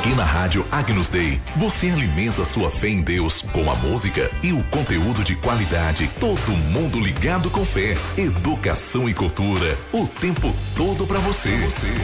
Aqui na Rádio Agnus Dei, você alimenta sua fé em Deus com a música e o conteúdo de qualidade. Todo mundo ligado com fé, educação e cultura, o tempo todo pra você.